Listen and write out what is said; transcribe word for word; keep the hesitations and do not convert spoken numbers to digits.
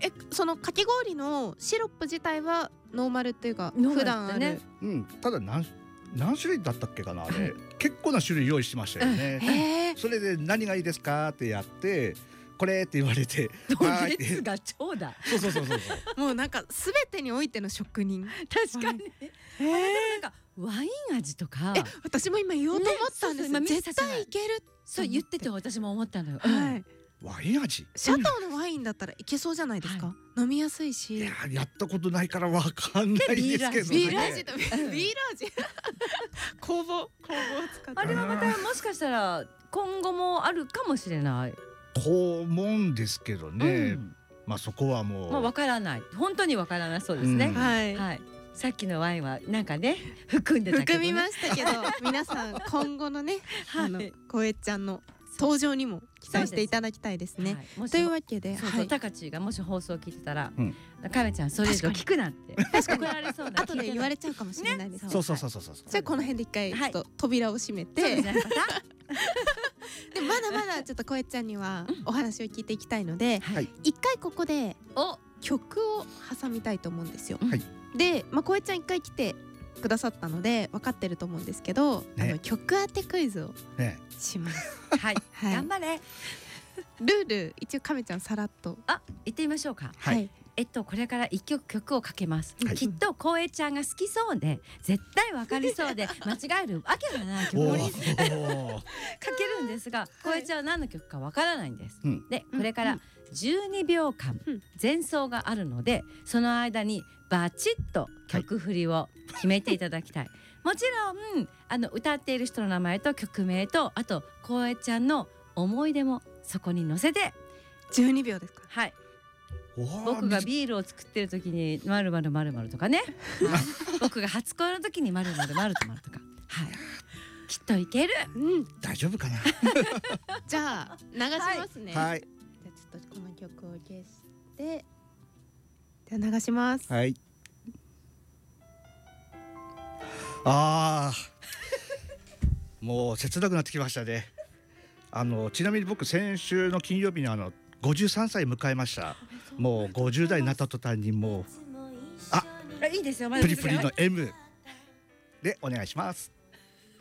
えそのかき氷のシロップ自体はノーマルっていうか普段ある、ね、 うん、ただ何何種類だったっけかなあれ結構な種類用意してましたよね、 へーそれで何がいいですかってやってこれって言われてはい熱が超だそうそうそうそうそうもうなんか全てにおいての職人。 確かに、はい、えー、なんかワイン味とかえ私も今言おうと思ったんです、ね、絶対いけるそう言ってて私も思ったのよ、 はい、 ワイン味シャトーのワインだったらいけそうじゃないですか、はい、飲みやすいし。 いややったことないからわかんないですけどね。 ビール味とビール味工房工房を使ってあれはまたもしかしたら今後もあるかもしれないと思うんですけどね、うん、まあそこはもうまあわからない本当にわからないそうですね、うん、はい、はい、さっきのワインはなんかね含んでたけど、ね、 含みましたけど皆さん今後のね、はい、あのこえちゃんの登場にも期待していただきたいですね。はい、というわけで、 たかちがもし放送を聞いてたら、かめちゃんそれ以上聞くなって怒られそうな後で言われちゃうかもしれないです。 そうそうそうそうそう。 じゃあこの辺で一回ちょっと扉を閉めて、でまだまだちょっとこえちゃんにはお話を聞いていきたいので、一回ここで曲を挟みたいと思うんですよ。で、まあこえちゃん一回来てくださったので分かってると思うんですけど、あの曲当てクイズをします。 はい、頑張れ。 ルール一応かめちゃんさらっとあ言ってみましょうか。 はい。 えっとこれから一曲曲をかけます。きっとこえちゃんが好きそうで絶対わかりそうで間違えるわけがない曲をかけるんですが、こえちゃんは何の曲かわからないんです。でこれからじゅうにびょうかん前奏があるので、その間にバチッと曲振りを決めていただきたい。もちろんあの歌っている人の名前と曲名とあとこえちゃんの思い出もそこに載せてじゅうにびょうですか。 はい。僕がビールを作ってる時にまるまるまるまるとかね僕が初恋の時にまるまるまるとまるとか、はい、きっといける、 うん、大丈夫かなじゃあ流しますね。 はい、 じゃあちょっとこの曲を消してでは流します。 はい。あーもう切なくなってきましたね。あのちなみに僕先週の金曜日にあのごじゅうさんさい迎えました。もうごじゅう代になった途端にもうあいいですよ、 プリプリの エム でお願いします。